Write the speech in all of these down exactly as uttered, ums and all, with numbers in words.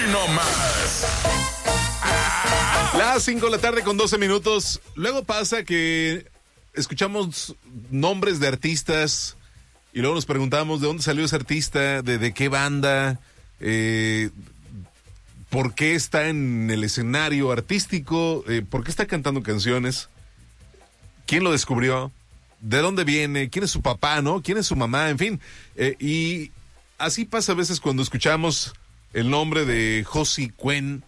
nomás. Las cinco de la tarde con doce minutos. Luego pasa que escuchamos nombres de artistas y luego nos preguntamos de dónde salió ese artista, de, de qué banda, eh, por qué está en el escenario artístico, eh, por qué está cantando canciones, quién lo descubrió, de dónde viene, quién es su papá, ¿no? Quién es su mamá, en fin. Eh, y así pasa a veces cuando escuchamos el nombre de Josi Cuen.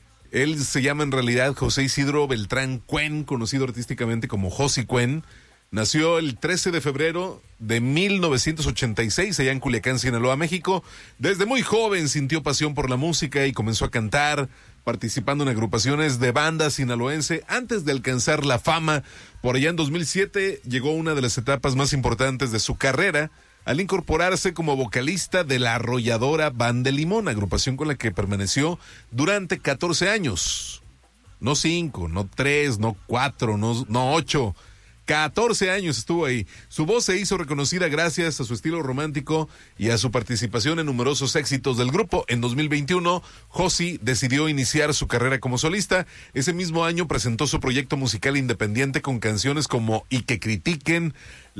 Él se llama en realidad José Isidro Beltrán Cuen, conocido artísticamente como Josi Cuen. Nació el trece de febrero de mil novecientos ochenta y seis allá en Culiacán, Sinaloa, México. Desde muy joven sintió pasión por la música y comenzó a cantar, participando en agrupaciones de banda sinaloense antes de alcanzar la fama. Por allá en dos mil siete llegó una de las etapas más importantes de su carrera al incorporarse como vocalista de la arrolladora Banda Limón, agrupación con la que permaneció durante catorce años. No cinco, no tres, no cuatro, no, no ocho. catorce años estuvo ahí. Su voz se hizo reconocida gracias a su estilo romántico y a su participación en numerosos éxitos del grupo. En dos mil veintiuno, Josi decidió iniciar su carrera como solista. Ese mismo año presentó su proyecto musical independiente con canciones como Y que critiquen.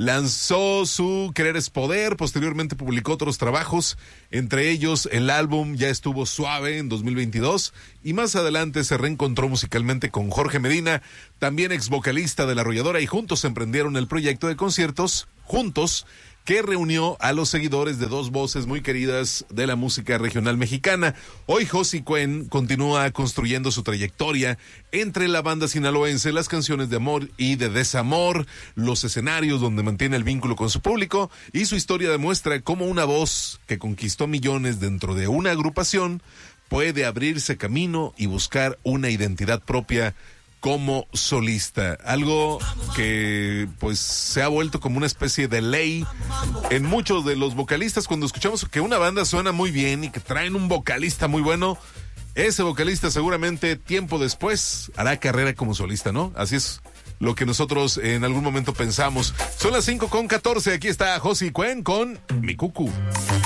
Lanzó su Querer es Poder, posteriormente publicó otros trabajos, entre ellos el álbum Ya estuvo suave en dos mil veintidós, y más adelante se reencontró musicalmente con Jorge Medina, también ex vocalista de La Arrolladora, y juntos emprendieron el proyecto de conciertos Juntos, que reunió a los seguidores de dos voces muy queridas de la música regional mexicana. Hoy Josi Cuen continúa construyendo su trayectoria entre la banda sinaloense, las canciones de amor y de desamor, los escenarios donde mantiene el vínculo con su público, y su historia demuestra cómo una voz que conquistó millones dentro de una agrupación puede abrirse camino y buscar una identidad propia como solista, algo que pues se ha vuelto como una especie de ley en muchos de los vocalistas. Cuando escuchamos que una banda suena muy bien y que traen un vocalista muy bueno, ese vocalista seguramente tiempo después hará carrera como solista, ¿no? Así es lo que nosotros en algún momento pensamos. Son las cinco con catorce, aquí está Josi Cuen con Mi Cucu.